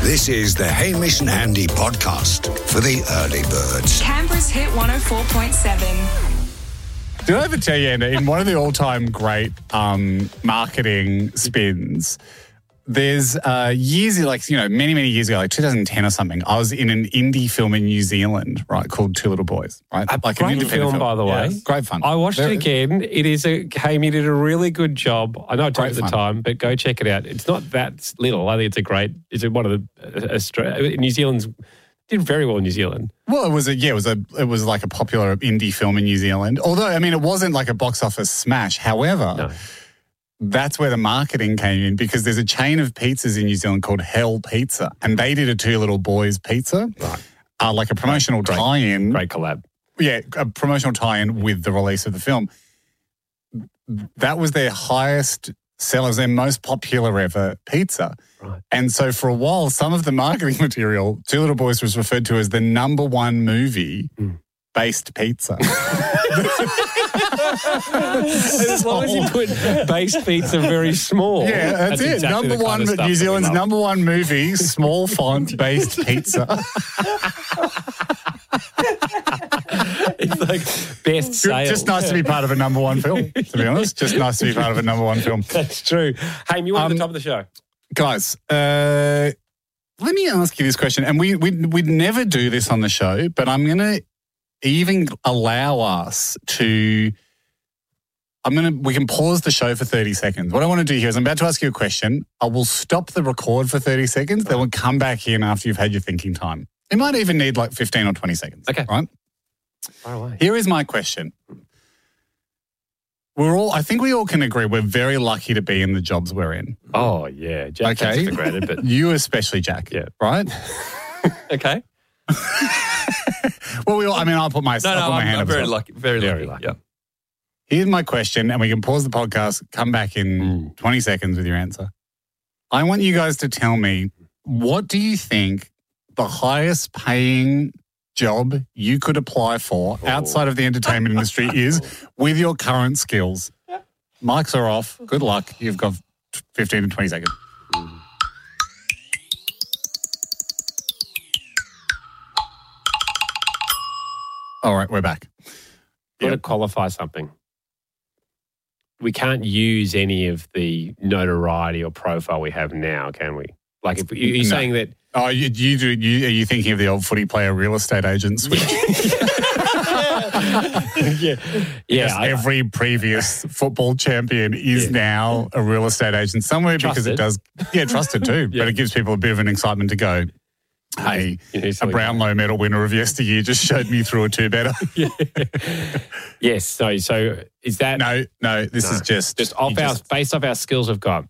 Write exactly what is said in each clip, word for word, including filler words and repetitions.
This is the Hamish and Andy podcast for the early birds. Canberra's Hit one oh four point seven. Did I ever tell you, Andy, in one of the all-time great um, marketing spins, there's uh, years, like, you know, many, many years ago, like two thousand ten or something, I was in an indie film in New Zealand, right, called Two Little Boys, right? A like great an independent film, by the way. Yeah, great fun. I watched They're- it again. It is a, Amy did a really good job. I know I told Great you at the fun. time, but go check it out. It's not that little. I think it's a great, it's one of the, uh, Australia, New Zealand's, did very well in New Zealand. Well, it was a yeah, it was a it was like a popular indie film in New Zealand. Although, I mean, it wasn't like a box office smash. However, No. that's where the marketing came in, because there's a chain of pizzas in New Zealand called Hell Pizza, and they did a Two Little Boys pizza, Right. uh, like a promotional Great- tie-in. Great collab. Yeah, a promotional tie-in with the release of the film. That was their highest sellers, their most popular ever pizza. Right. And so for a while, some of the marketing material, Two Little Boys was referred to as the number one movie Mm. based pizza. As long as you put base pizza very small. Yeah, that's, it. exactly number the one, kind of stuff New that we Zealand's love. number one movie, small font based pizza. It's like best sale. Just nice to be part of a number one film, to be honest. Just nice to be part of a number one film. That's true. Hey, you want Um, at the top of the show? Guys, uh, let me ask you this question. And we, we, we'd never do this on the show, but I'm going to even allow us to, I'm going to, we can pause the show for thirty seconds. What I want to do here is I'm about to ask you a question. I will stop the record for thirty seconds. Then we'll come back in after you've had your thinking time. It might even need like fifteen or twenty seconds. Okay. Right? Far away. Here is my question. We're all, I think we all can agree we're very lucky to be in the jobs we're in. Oh, yeah. Jack Okay. takes it for granted, but You especially, Jack. Yeah. Right? Okay. Well, we all, I mean, I'll put my, No, I'll no, put my I'm, hand I'm up as very well. lucky. Very, Very lucky. lucky. Yeah. Here's my question, and we can pause the podcast, come back in Mm. twenty seconds with your answer. I want you guys to tell me, what do you think the highest paying job you could apply for Oh. outside of the entertainment industry is with your current skills? Mics are off. Good luck. You've got fifteen to twenty seconds. All right, we're back. got to Yep. qualify something. We can't use any of the notoriety or profile we have now, can we? Like, if you- you're No. saying that Oh, you, you do. You, are you thinking of the old footy player real estate agent switch? yeah, Yes, I- every previous football champion is Yeah. now a real estate agent somewhere because it does. Yeah, trusted too, Yeah. but it gives people a bit of an excitement to go, hey, You know, a something- Brownlow medal winner of yesteryear just showed me through a two better. yes. So, so is that No, no, this No. is just just off you our just- based off our skills we've got?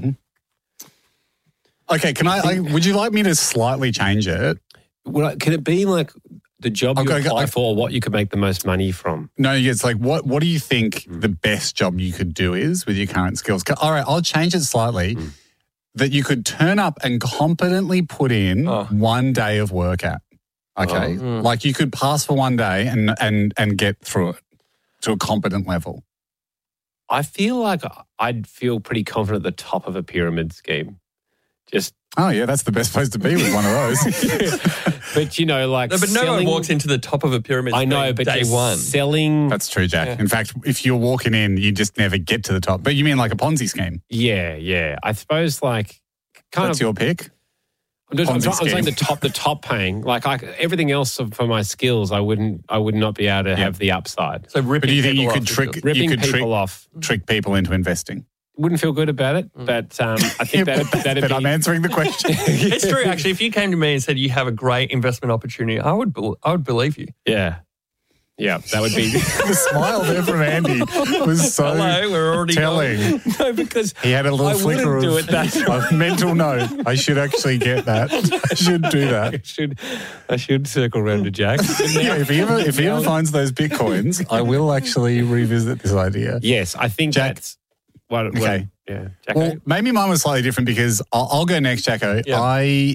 Okay, can I, I? Would you like me to slightly change it? Well, can it be like the job I've you got- apply I- for, or what you could make the most money from? No, it's like what? What do you think Hmm. the best job you could do is with your current skills? All right, I'll change it slightly. Hmm. That you could turn up and competently put in Oh. one day of work at. Okay, Oh. like you could pass for one day and and and get through it to a competent level. I feel like I'd feel pretty confident at the top of a pyramid scheme. Just, Oh yeah, that's the best place to be with one of those. but you know, like No, but no selling, one walks into the top of a pyramid. I know, scheme but day just one. selling. That's true, Jack. Yeah. In fact, if you're walking in, you just never get to the top. But you mean like a Ponzi scheme? Yeah, yeah. I suppose like kind That's of. your pick. I'm, just, I'm, Ponzi try- I'm saying the scheme. top, the top paying. Like I, everything else for my skills, I wouldn't, I would not be able to have the upside. So ripping But do you think people you could off is trick good. Ripping you could people trick, off, trick people into investing? wouldn't feel good about it. But um, I think Yeah, that but, that'd but be. I'm answering the question. It's true, actually. If you came to me and said you have a great investment opportunity, I would, be- I would believe you. yeah, yeah. That would be. The smile there from Andy was so Hello, we're already telling. No, because He had a little I flicker wouldn't of do it that a mental note. I should actually get that. I should do I that. should, I should circle round to Jack. Yeah, if he ever if he ever finds those bitcoins, I will actually revisit this idea. Yes, I think Jack- that's what. what Okay. Yeah, Jacko. Well, maybe mine was slightly different because I'll, I'll go next, Jacko. Yeah. I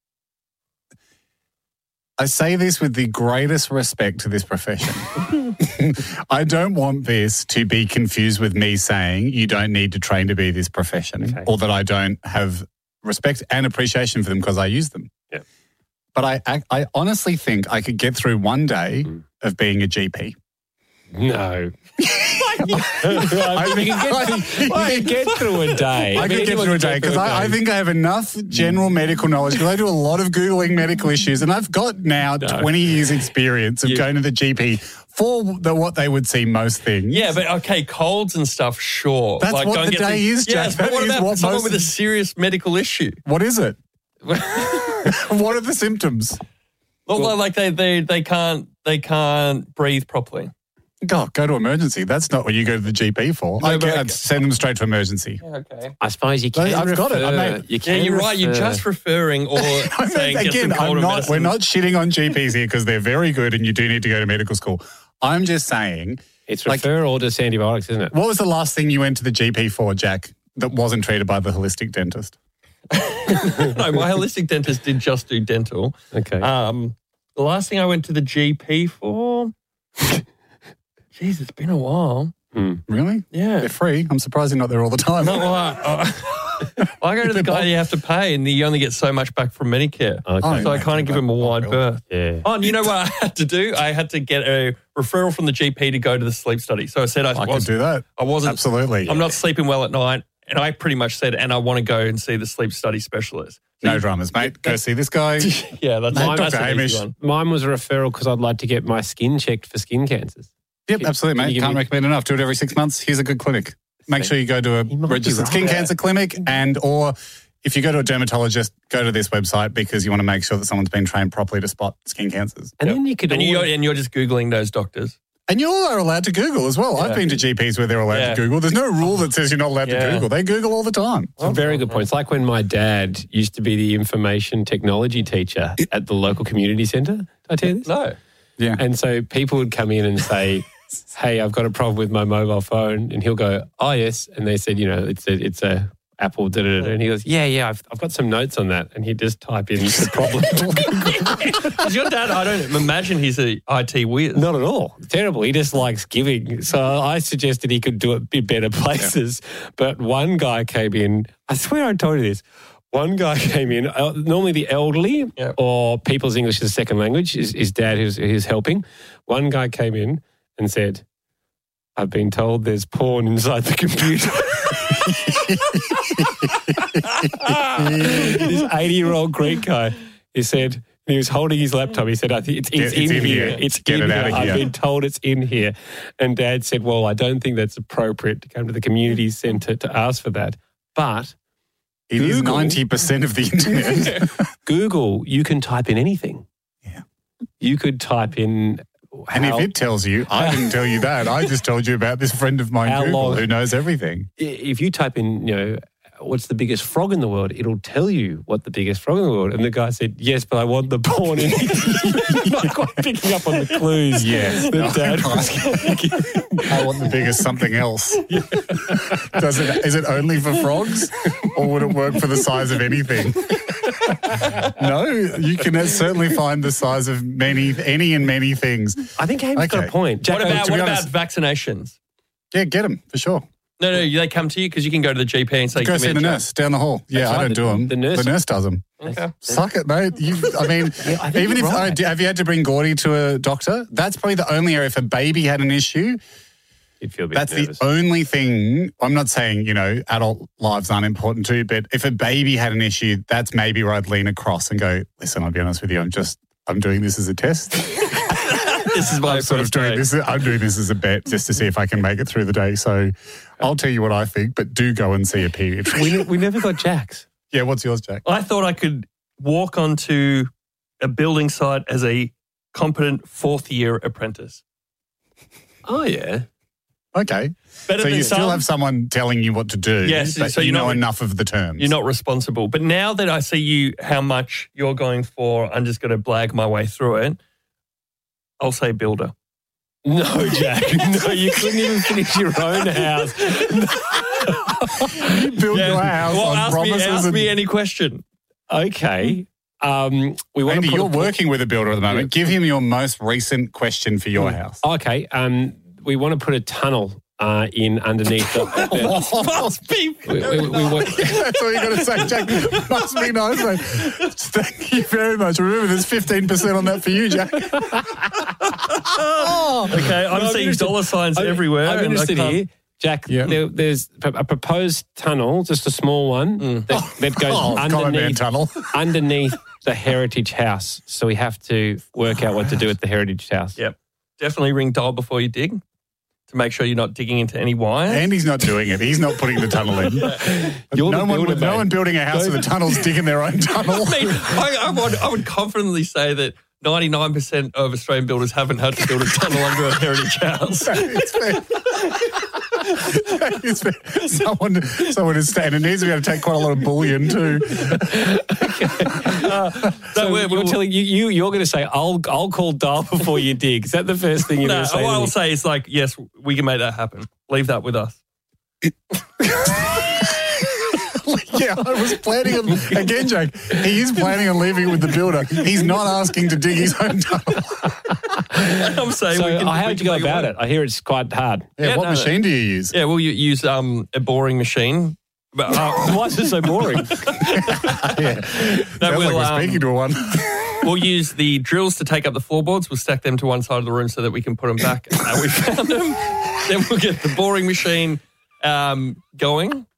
I say this with the greatest respect to this profession. I don't want this to be confused with me saying you don't need to train to be this profession, Okay. or that I don't have respect and appreciation for them because I use them. Yeah. But I, I, I honestly think I could get through one day Mm. of being a G P. No. I mean, you can get, through, you can get through a day. I mean, could get anyone through a can day because I, I think I have enough general medical knowledge because I do a lot of Googling medical issues and I've got now No. twenty years experience of You- going to the G P for the, what they would see most things. Yeah, but okay, colds and stuff, sure. That's what go and the get day is, Jack. Yes, but That what is about what someone most- with a serious medical issue? What is it? What are the symptoms? Well, like they, they they can't they can't breathe properly. Go, go to emergency. That's not what you go to the G P for. No, I but get, I- I'd send them straight to emergency. Okay. I suppose you can. I've got it. I refer- mean- you Yeah, can you're right. You're refer- just referring or I saying mean, get again, some cold I'm not, medicine. we're not shitting on G Ps here because they're very good and you do need to go to medical school. I'm just saying, It's like- refer or just antibiotics, isn't it? what was the last thing you went to the G P for, Jack, that wasn't treated by the holistic dentist? No, my holistic dentist did just do dental. Okay. Um, the last thing I went to the G P for, jeez, it's been a while. Really? Yeah. They're free. I'm surprised you're not there all the time. Not like, uh, I go to the guy you have to pay, and you only get so much back from Medicare. Okay. So I kind of give him a wide Oh, berth. Yeah. Oh, and you know what I had to do? I had to get a referral from the G P to go to the sleep study. So I said I, I could was, do that. I wasn't. Absolutely. I'm not sleeping well at night, and I pretty much said, and I want to go and see the sleep study specialist. So No you- dramas, mate. Go see this guy. Yeah, that's, Mate, that's Doctor an Hamish. easy one. Mine was a referral because I'd like to get my skin checked for skin cancers. Yep, Can- absolutely, can you mate. give Can't me- recommend enough. Do it every six months. Here's a good clinic. Make sure you go to a You might be registered skin right. cancer clinic and or if you go to a dermatologist, go to this website because you want to make sure that someone's been trained properly to spot skin cancers. And Yep. then you could And, you, always- and you're just Googling those doctors. And you all are allowed to Google as well. I've Yeah. been to G Ps where they're allowed Yeah. to Google. There's no rule that says you're not allowed Yeah. to Google. They Google all the time. It's a very good point. It's like when my dad used to be the information technology teacher at the local community centre. Did I tell you this? No. Yeah. And so people would come in and say, hey, I've got a problem with my mobile phone. And he'll go, oh, yes. And they said, you know, it's a, it's a Apple, da, da, da. And he goes, yeah, yeah, I've, I've got some notes on that. And he'd just type in the problem. Is your dad, I don't imagine he's a I T whiz. Not at all. Terrible. He just likes giving. So I suggested he could do it in better places. But one guy came in. I swear I told you this. One guy came in, uh, normally the elderly Yep. or people's English is a second language, his, his dad who's, who's helping. One guy came in and said, I've been told there's porn inside the computer. This eighty-year-old Greek guy, he said, he was holding his laptop. He said, I think it's, it's, It's in, in here. here. It's Get in it out here. of here." I've been told it's in here. And Dad said, well, I don't think that's appropriate to come to the community centre to ask for that. But It is Google- ninety percent of the internet. Google, you can type in anything. Yeah. You could type in And how, if it tells you, I didn't tell you that. I just told you about this friend of mine, How Google, long- who knows everything. if you type in, you know, what's the biggest frog in the world, it'll tell you what the biggest frog in the world. And the guy said, yes, but I want the porn in it. Not quite picking up on the clues. Yes. that Dad was I want the biggest something else. Does it? Is it only for frogs, or would it work for the size of anything? No, you can certainly find the size of many, any and many things. I think Ham's got Okay. a point. Jack, What about, to be what about honest- vaccinations? Yeah, get them for sure. No, no, they come to you because you can go to the G P and say, Go "Give me see a the jab." nurse down the hall. Yeah, That's I right, don't the- do them. the nurse- the nurse does them. Okay. Suck it, mate. You, I mean, I think even if you're I, right. have you had to bring Gordy to a doctor? That's probably the only area. If a baby had an issue, You'd feel a bit that's nervous. the only thing. I'm not saying, you know, adult lives aren't important too, but if a baby had an issue, that's maybe where I'd lean across and go, listen, I'll be honest with you, I'm just, I'm doing this as a test. This is my I'm sort of first doing day. this. I'm doing this as a bet just to see if I can make it through the day. So I'll tell you what I think, but do go and see a pediatrician. we, ne- we never got Jack's. Yeah, what's yours, Jack? I thought I could walk onto a building site as a competent fourth year apprentice. Oh, yeah. Okay. Better So than you some. still have someone telling you what to do, Yes, but so you you're know not- enough of the terms. You're not responsible. But now that I see you, how much you're going for, I'm just going to blag my way through it. I'll say builder. No, Jack. No, you couldn't even finish your own house. You build your house Well, on ask me, promises. ask and, me any question. Okay. Um, we want Andy, to put you're a- working with a builder at the moment. Give him your most recent question for your Hmm. house. Okay. Um, we want to put a tunnel uh, in underneath the. the Must be. we, we, we, we, That's all you got to say, Jack. Must be nice, mate. Thank you very much. Remember, there's fifteen percent on that for you, Jack. Oh, okay, I'm, I'm seeing interested- dollar signs I'm- everywhere. I'm and I interested can't- here. Jack, Yeah. there, there's a proposed tunnel, just a small one, that, that goes Oh, Common Man underneath, Tunnel. underneath the Heritage House. So we have to work out what to do at the Heritage House. Yep. Definitely ring dial before you dig to make sure you're not digging into any wires. Andy's not doing it. He's not putting the tunnel in. You're no the one, builder, with no mate. one building a house with a tunnel's digging their own tunnel. I mean, I, I, would, I would confidently say that ninety-nine percent of Australian builders haven't had to build a tunnel under a heritage house. It's fair. It's fair. Someone, someone is standing. It needs to be able to take quite a lot of bullion too. So we're- you're we're- telling you, you you're going to say I'll I'll call dial before you dig. Is that the first thing you're No, going to say? what to I'll me? say is like, yes, we can make that happen. Leave that with us. Yeah, I was planning on, again, Jack, he is planning on leaving it with the builder. He's not asking to dig his own tunnel. I'm saying So we can. how we would can you go make about work. it? I hear it's quite hard. Yeah, Yeah, what no, machine do you use? Yeah, we'll u- use um, a boring machine. But, uh, Why is it so boring? Yeah. that Sounds like we'll, we're um, speaking to one. we'll use the drills to take up the floorboards. We'll stack them to one side of the room so that we can put them back how we found them. Then we'll get the boring machine um, going.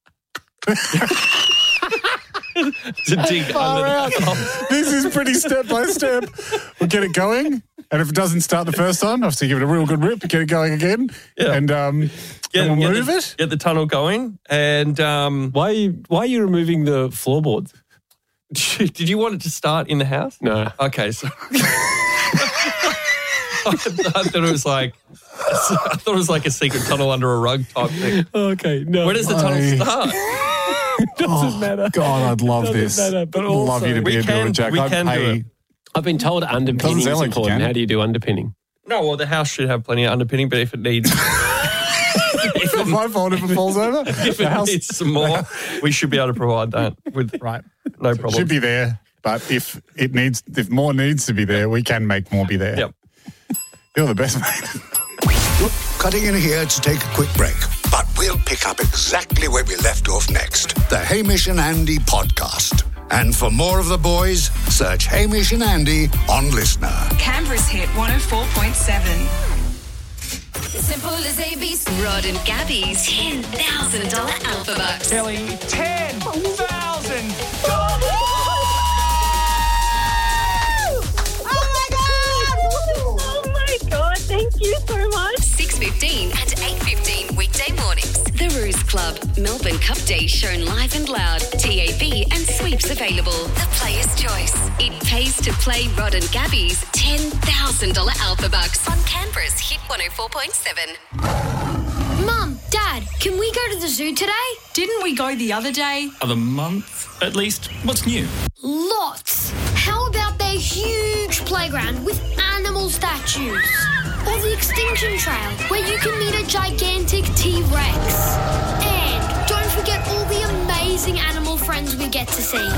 to dig Far under out. the This is pretty step by step. We'll get it going. And if it doesn't start the first time, obviously give it a real good rip, get it going again. Yeah. And, um, Get, and we'll get move the, it. Get the tunnel going. And um, Why are you Why are you removing the floorboards? did you want it to start in the house? No. Okay, so I thought it was like I thought it was like a secret tunnel under a rug type thing. Okay. No. Where does the tunnel Why? start? doesn't matter. God, I'd love Doesn't this. matter, but love also- you to be We a builder, can- Jack. we I'd can do pay. it. I've been told underpinning is sound like you important. can. How do you do underpinning? No, well, the house should have plenty of underpinning, but if it needs It's not my fault if it falls over. if The it house needs some more, we should be able to provide that with right. no problem. should be there. But if it needs, if more needs to be there, we can make more be there. Yep. You're the best, mate. Cutting in here to take a quick break, but we'll pick up exactly where we left off next. The Hamish and Andy podcast. And for more of the boys, search Hamish and Andy on Listener. Canberra's hit one oh four point seven. Simple as A B C. Rod and Gabby's ten thousand dollars Alpha Bucks. Kelly, ten thousand. Oh my God, thank you so much. six fifteen and eight fifteen weekday mornings. The Ruse Club. Melbourne Cup Day shown live and loud. T A B and sweeps available. The Player's Choice. It pays to play Rod and Gabby's ten thousand dollars Alpha Bucks on Canberra's Hit one oh four point seven. Mum, Dad, can we go to the zoo today? Didn't we go the other day? Of the month, at least. What's new? Lots. How about their huge playground with animal statues? Or the Extinction Trail, where you can meet a gigantic T-Rex. And don't forget all the amazing animal friends we get to see.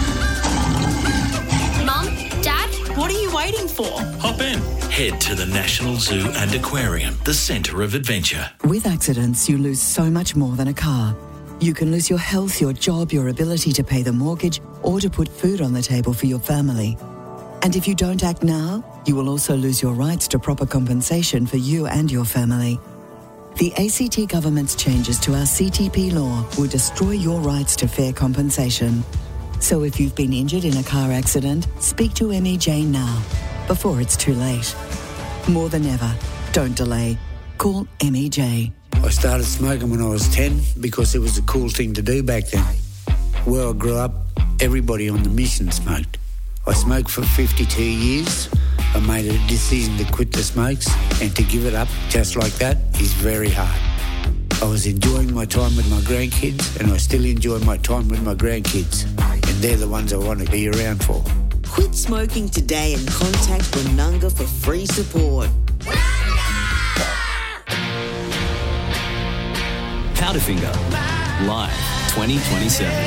Mum, Dad, What are you waiting for? Hop in. Head to the National Zoo and Aquarium, the centre of adventure. With accidents, you lose so much more than a car. You can lose your health, your job, your ability to pay the mortgage, or to put food on the table for your family. And if you don't act now, you will also lose your rights to proper compensation for you and your family. The A C T government's changes to our C T P law will destroy your rights to fair compensation. So if you've been injured in a car accident, speak to M E J now, before it's too late. More than ever, don't delay. Call M E J. I started smoking when I was ten because it was a cool thing to do back then. Where I grew up, everybody on the mission smoked. I smoked for fifty-two years. I made a decision to quit the smokes, and to give it up just like that is very hard. I was enjoying my time with my grandkids, and I still enjoy my time with my grandkids. And they're the ones I want to be around for. Quit smoking today and contact Bununga for free support. Powderfinger, live twenty twenty-seven.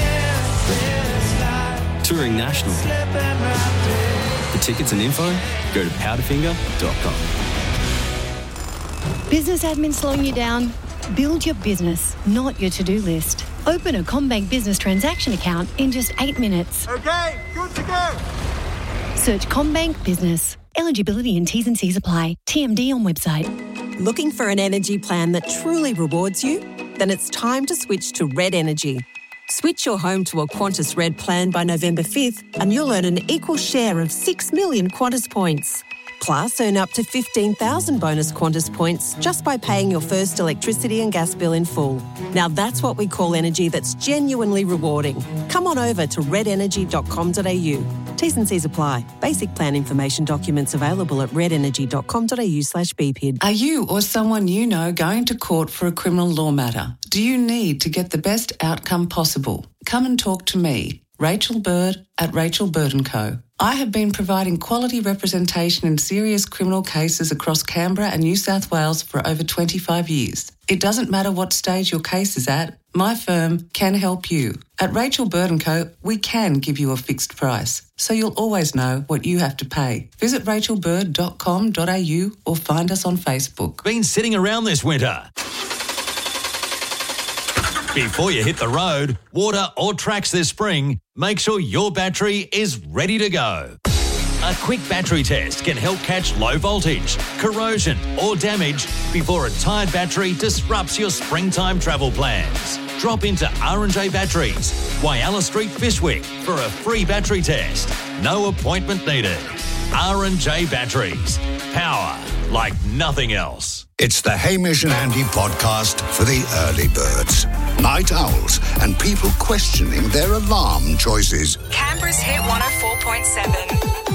Touring nationally. For tickets and info, go to powderfinger dot com. business admin slowing you down? Build your business, not your to-do list. Open a CommBank business transaction account in just eight minutes. Okay, good to go. Search CommBank Business. Eligibility and T's and C's apply. T M D on website. Looking for an energy plan that truly rewards you? Then it's time to switch to Red Energy. Switch your home to a Qantas Red plan by November fifth and you'll earn an equal share of six million Qantas points. Plus, earn up to fifteen thousand bonus Qantas points just by paying your first electricity and gas bill in full. Now that's what we call energy that's genuinely rewarding. Come on over to red energy dot com dot a u. T's and C's apply. Basic plan information documents available at red energy dot com dot a u slash b p i d. Are you or someone you know going to court for a criminal law matter? Do you need to get the best outcome possible? Come and talk to me, Rachel Bird at Rachel Bird and Co. I have been providing quality representation in serious criminal cases across Canberra and New South Wales for over twenty-five years. It doesn't matter what stage your case is at, my firm can help you. At Rachel Bird and Co, we can give you a fixed price, so you'll always know what you have to pay. Visit rachel bird dot com dot a u or find us on Facebook. Been sitting around this winter? Before you hit the road, water or tracks this spring, make sure your battery is ready to go. A quick battery test can help catch low voltage, corrosion or damage before a tired battery disrupts your springtime travel plans. Drop into R and J Batteries, Whyalla Street, Fishwick for a free battery test. No appointment needed. R and J Batteries. Power like nothing else. It's the Hamish and Andy podcast for the early birds, night owls, and people questioning their alarm choices. Canberra's Hit one oh four point seven.